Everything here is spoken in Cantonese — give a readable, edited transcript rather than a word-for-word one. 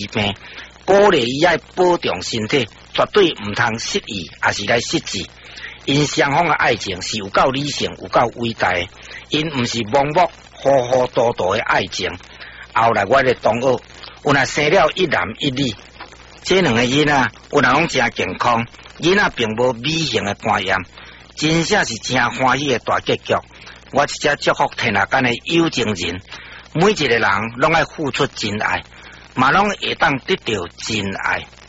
病，鼓励伊爱保重身体，绝对毋通失意，也是来失志。因双方的爱情是有够理性、有够伟大的，因毋是盲目、糊糊涂涂的爱情。后来我的同学，有若生了一男一女，这两个囡仔有若拢真健康，囡仔并无美型的肝炎，真正是真欢喜的大结局。我一只祝福天下间的有情人，每一个人拢爱付出真爱，嘛拢会当得到真爱。